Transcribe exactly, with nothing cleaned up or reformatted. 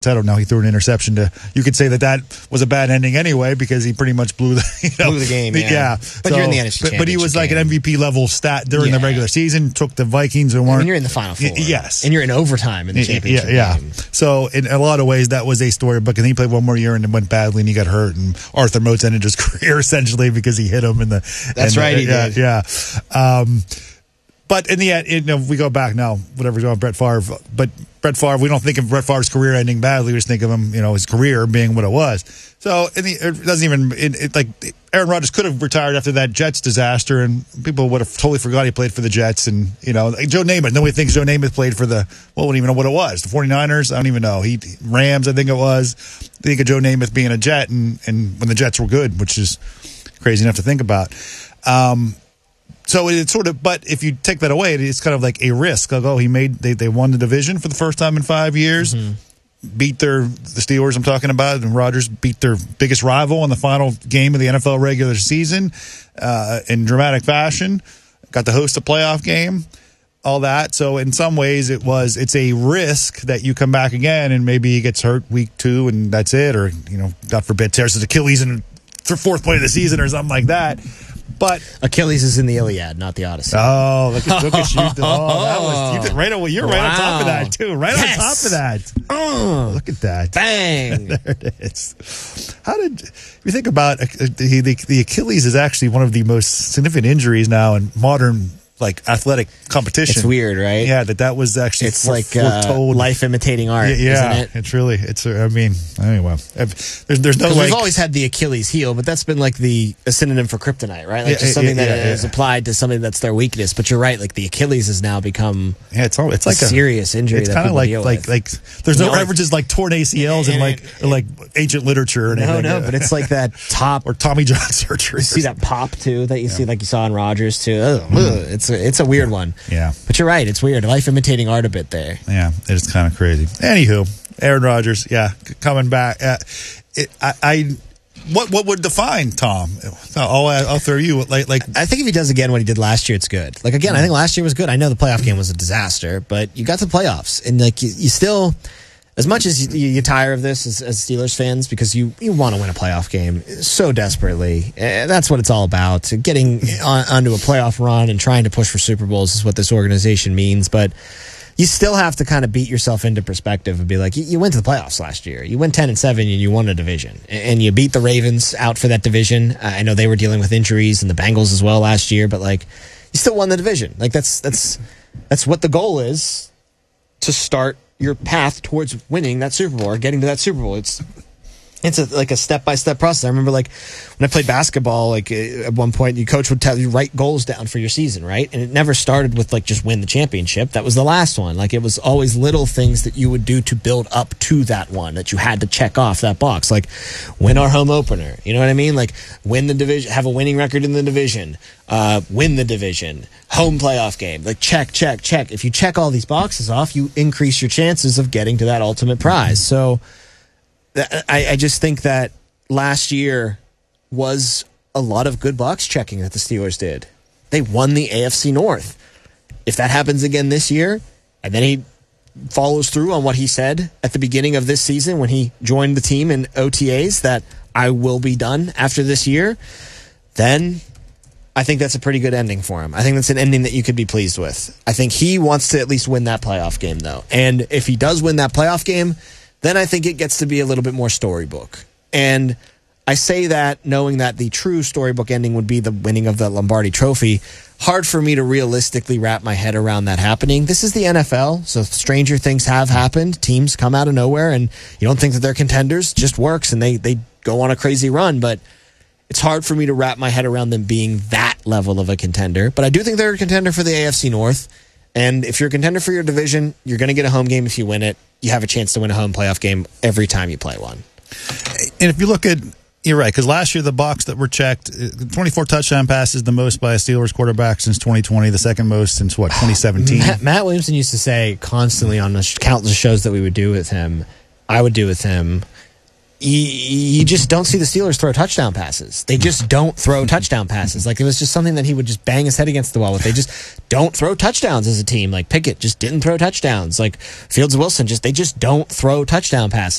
I don't know. He threw an interception to. You could say that that was a bad ending anyway because he pretty much blew the you know, blew the game. Yeah, yeah. but so, you're in the N F C but, but he was like game. an M V P level stat during yeah. the regular season. Took the Vikings and weren't. I mean, you're in the Final Four. Y- yes, and you're in overtime in the championship yeah, game. Yeah. So in a lot of ways, that was a storybook. And he played one more year and it went badly, and he got hurt. And Arthur Moats ended his career essentially because he hit him in the. That's right. The, he yeah, did. Yeah. Um, But in the end, you know, we go back now, whatever we're doing, Brett Favre. But Brett Favre, we don't think of Brett Favre's career ending badly. We just think of him, you know, his career being what it was. So in the, it doesn't even, it, it, like, Aaron Rodgers could have retired after that Jets disaster, and people would have totally forgot he played for the Jets. And, you know, like Joe Namath, nobody thinks Joe Namath played for the, well, we don't even know what it was. The 49ers, I don't even know. He Rams, I think it was. I think of Joe Namath being a Jet, and, and when the Jets were good, which is crazy enough to think about. Um, So it's sort of, but if you take that away, it's kind of like a risk. Like, oh, he made, they, they won the division for the first time in five years, mm-hmm. beat their, the Steelers I'm talking about, and Rodgers beat their biggest rival in the final game of the N F L regular season uh, in dramatic fashion, got to host a playoff game, all that. So in some ways it was, it's a risk that you come back again and maybe he gets hurt week two and that's it, or, you know, God forbid, tears his Achilles in the fourth play of the season or something like that. But Achilles is in the Iliad, not the Odyssey. Oh, look at, look at you! Oh, that was you did right away. You're wow. right on top of that too. Right yes. on top of that. Oh, look at that! Bang! There it is. How did if you think about uh, the, the the Achilles is actually one of the most significant injuries now in modern like athletic competition. It's weird, right? Yeah, that that was actually it's for, like foretold. Uh, life imitating art. Yeah, yeah, isn't it? It's really. It's. I mean, anyway, there's there's no. Like, we've always had the Achilles heel, but that's been like the a synonym for kryptonite, right? Like yeah, just something yeah, that yeah, is yeah. applied to something that's their weakness. But you're right, like the Achilles has now become. Yeah, it's all. It's a like a serious injury. It's kind of like deal like with. like. There's no you know, references like, like torn A C Ls and, and like it, like ancient literature. Or no, anything. no, but it's like that top or Tommy John surgery. You see that pop too that you yeah. see like you saw in Rodgers too. Ugh, mm. It's a, it's a weird one. Yeah. But you're right. It's weird. Life imitating art a bit there. Yeah. It's kind of crazy. Anywho, Aaron Rodgers, yeah, coming back. Uh, it, I, I, what what would define Tom? I'll, I'll throw you. Like, like I think if he does again what he did last year, it's good. Like, again, I think last year was good. I know the playoff game was a disaster, but you got to the playoffs. And, like, you, you still... As much as you, you tire of this as, as Steelers fans, because you, you want to win a playoff game so desperately, uh, that's what it's all about. Getting on, onto a playoff run and trying to push for Super Bowls is what this organization means. But you still have to kind of beat yourself into perspective and be like, you, you went to the playoffs last year. You went ten and seven and you won a division. And, and you beat the Ravens out for that division. Uh, I know they were dealing with injuries and the Bengals as well last year, but like you still won the division. Like that's that's that's what the goal is, to start your path towards winning that Super Bowl or getting to that Super Bowl. It's it's a, like a step-by-step process. I remember like when I played basketball, like at one point your coach would tell you write goals down for your season, right? And it never started with like just win the championship. That was the last one. Like it was always little things that you would do to build up to that one that you had to check off that box. Like win our home opener. You know what I mean? Like win the division, have a winning record in the division, uh, win the division, home playoff game. Like check, check, check. If you check all these boxes off, you increase your chances of getting to that ultimate prize. So I, I just think that last year was a lot of good box checking that the Steelers did. They won the A F C North. If that happens again this year, and then he follows through on what he said at the beginning of this season when he joined the team in O T As, that I will be done after this year, then I think that's a pretty good ending for him. I think that's an ending that you could be pleased with. I think he wants to at least win that playoff game, though. And if he does win that playoff game, then I think it gets to be a little bit more storybook. And I say that knowing that the true storybook ending would be the winning of the Lombardi Trophy. Hard for me to realistically wrap my head around that happening. This is the N F L, so stranger things have happened. Teams come out of nowhere, and you don't think that they're contenders. It just works, and they, they go on a crazy run. But it's hard for me to wrap my head around them being that level of a contender. But I do think they're a contender for the A F C North. And if you're a contender for your division, you're going to get a home game if you win it. You have a chance to win a home playoff game every time you play one. And if you look at, you're right, because last year the box that were checked, twenty-four touchdown passes, the most by a Steelers quarterback since twenty twenty, the second most since, what, twenty seventeen? Matt, Matt Williamson used to say constantly on the countless shows that we would do with him, I would do with him, you, you just don't see the Steelers throw touchdown passes. They just don't throw touchdown passes. Like, it was just something that he would just bang his head against the wall with. They just don't throw touchdowns as a team. Like, Pickett just didn't throw touchdowns. Like, Fields and Wilson, just they just don't throw touchdown passes.